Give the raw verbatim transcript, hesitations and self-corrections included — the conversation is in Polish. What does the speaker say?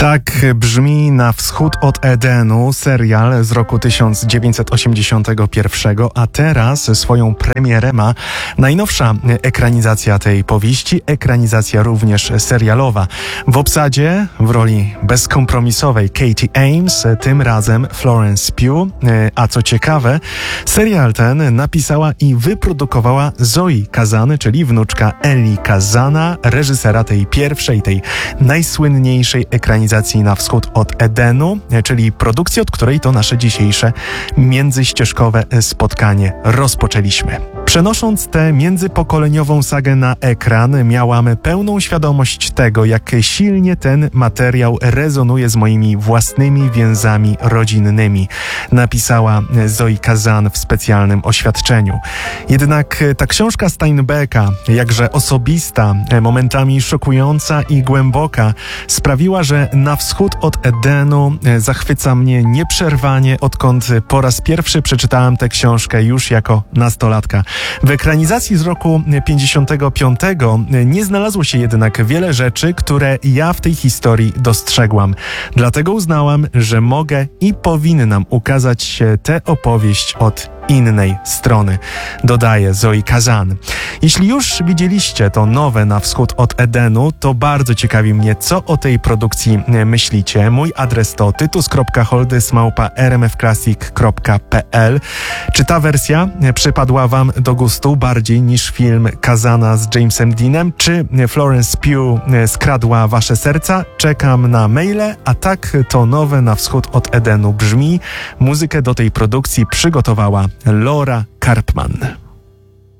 Tak brzmi Na wschód od Edenu, serial z roku tysiąc dziewięćset osiemdziesiątego pierwszego, a teraz swoją premierę ma najnowsza ekranizacja tej powieści, ekranizacja również serialowa. W obsadzie w roli bezkompromisowej Katie Ames, tym razem Florence Pugh, a co ciekawe, serial ten napisała i wyprodukowała Zoe Kazan, czyli wnuczka Eli Kazana, reżysera tej pierwszej, tej najsłynniejszej ekranizacji Na wschód od Edenu, czyli produkcji, od której to nasze dzisiejsze międzyścieżkowe spotkanie rozpoczęliśmy. Przenosząc tę międzypokoleniową sagę na ekran, miałam pełną świadomość tego, jak silnie ten materiał rezonuje z moimi własnymi więzami rodzinnymi, napisała Zoe Kazan w specjalnym oświadczeniu. Jednak ta książka Steinbecka, jakże osobista, momentami szokująca i głęboka, sprawiła, że Na wschód od Edenu zachwyca mnie nieprzerwanie, odkąd po raz pierwszy przeczytałem tę książkę już jako nastolatka. W ekranizacji z roku pięćdziesiątego piątego nie znalazło się jednak wiele rzeczy, które ja w tej historii dostrzegłam. Dlatego uznałam, że mogę i powinnam ukazać tę opowieść od innej strony, dodaje Zoe Kazan. Jeśli już widzieliście to nowe Na wschód od Edenu, to bardzo ciekawi mnie, co o tej produkcji myślicie. Mój adres to tytus kropka holdys małpa r m f classic kropka p l. Czy ta wersja przypadła wam do gustu bardziej niż film Kazana z Jamesem Deanem? Czy Florence Pugh skradła wasze serca? Czekam na maile, a tak to nowe Na wschód od Edenu brzmi. Muzykę do tej produkcji przygotowała Laura Karpman.